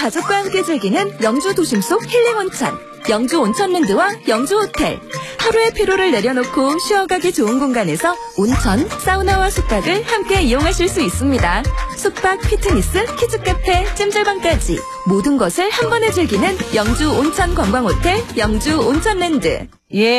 가족과 함께 즐기는 영주 도심 속 힐링 온천. 영주 온천랜드와 영주 호텔. 하루의 피로를 내려놓고 쉬어가기 좋은 공간에서 온천, 사우나와 숙박을 함께 이용하실 수 있습니다. 숙박, 피트니스, 키즈카페, 찜질방까지 모든 것을 한 번에 즐기는 영주 온천 관광호텔 영주 온천랜드. 예.